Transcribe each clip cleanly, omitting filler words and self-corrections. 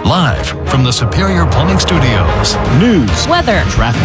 Live from the Superior Plumbing Studios. News, weather, traffic.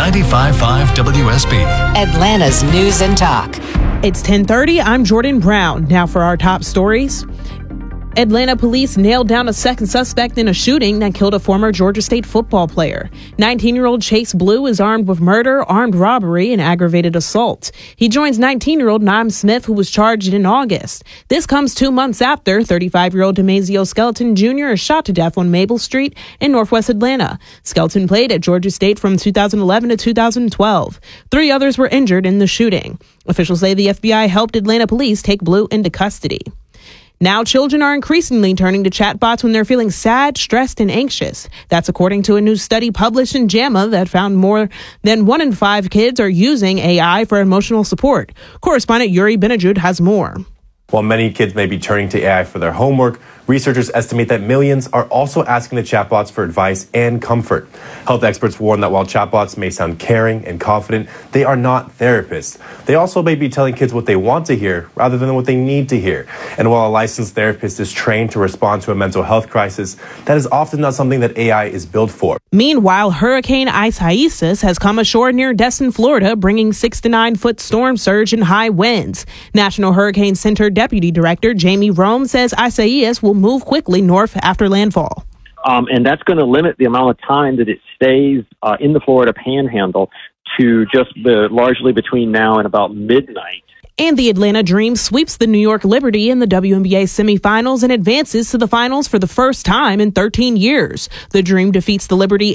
95.5 WSB. Atlanta's News and Talk. It's 10:30. I'm Jordan Brown. Now for our top stories. Atlanta police nailed down a second suspect in a shooting that killed a former Georgia State football player. 19-year-old Chase Blue is armed with murder, armed robbery, and aggravated assault. He joins 19-year-old Naam Smith, who was charged in August. This comes 2 months after 35-year-old Demazio Skelton Jr. is shot to death on Maple Street in Northwest Atlanta. Skelton played at Georgia State from 2011 to 2012. 3 others were injured in the shooting. Officials say the FBI helped Atlanta police take Blue into custody. Now, children are increasingly turning to chatbots when they're feeling sad, stressed, and anxious. That's according to a new study published in JAMA that found more than 1 in 5 kids are using AI for emotional support. Correspondent Yuri Benajud has more. While many kids may be turning to AI for their homework, researchers estimate that millions are also asking the chatbots for advice and comfort. Health experts warn that while chatbots may sound caring and confident, they are not therapists. They also may be telling kids what they want to hear rather than what they need to hear. And while a licensed therapist is trained to respond to a mental health crisis, that is often not something that AI is built for. Meanwhile, Hurricane Isaias has come ashore near Destin, Florida, bringing 6 to 9 foot storm surge and high winds. National Hurricane Center Deputy Director Jamie Rome says Isaias will move quickly north after landfall. And that's going to limit the amount of time that it stays in the Florida Panhandle to just largely between now and about midnight. And the Atlanta Dream sweeps the New York Liberty in the WNBA semifinals and advances to the finals for the first time in 13 years. The Dream defeats the Liberty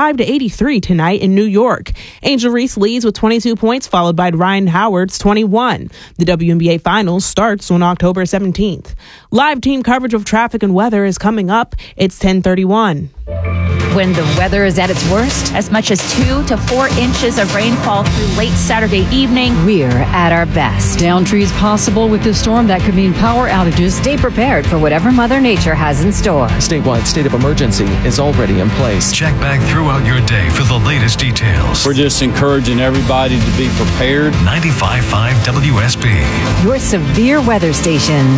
85-83 tonight in New York. Angel Reese leads with 22 points, followed by Ryan Howard's 21. The WNBA finals starts on October 17th. Live team coverage of traffic and weather is coming up. It's 10:31. When the weather is at its worst, as much as 2 to 4 inches of rainfall through late Saturday evening, We're at our best. Down trees possible with this storm that could mean power outages. Stay prepared for whatever Mother Nature has in store. A statewide state of emergency is already in place. Check back throughout your day for the latest details. We're just encouraging everybody to be prepared. 95.5 WSB. Your severe weather station.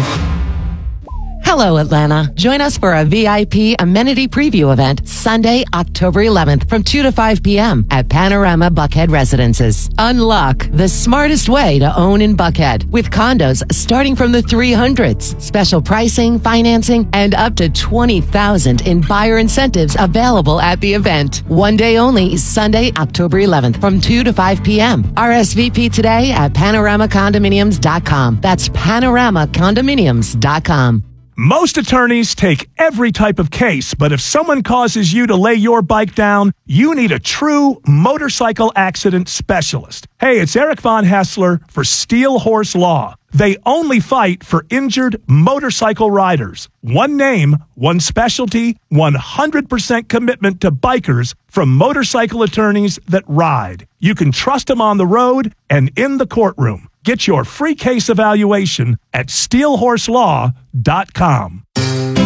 Hello, Atlanta. Join us for a VIP amenity preview event Sunday, October 11th from 2 to 5 p.m. at Panorama Buckhead Residences. Unlock the smartest way to own in Buckhead with condos starting from the 300s. Special pricing, financing, and up to $20,000 in buyer incentives available at the event. One day only, Sunday, October 11th from 2 to 5 p.m. RSVP today at panoramacondominiums.com. That's panoramacondominiums.com. Most attorneys take every type of case, but if someone causes you to lay your bike down, you need a true motorcycle accident specialist. Hey, it's Eric Von Hessler for Steel Horse Law. They only fight for injured motorcycle riders. One name, one specialty, 100% commitment to bikers from motorcycle attorneys that ride. You can trust them on the road and in the courtroom. Get your free case evaluation at steelhorselaw.com.